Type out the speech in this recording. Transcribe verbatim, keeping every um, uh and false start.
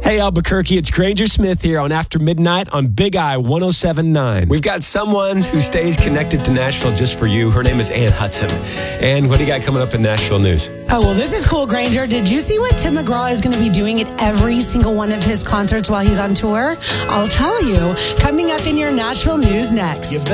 Hey, Albuquerque, it's Granger Smith here on After Midnight on Big I one oh seven point nine. We've got someone who stays connected to Nashville just for you. Her name is Ann Hudson. Ann, what do you got coming up in Nashville news? Oh, well, this is cool, Granger. Did you see what Tim McGraw is going to be doing at every single one of his concerts while he's on tour? I'll tell you. Coming up in your Nashville news next.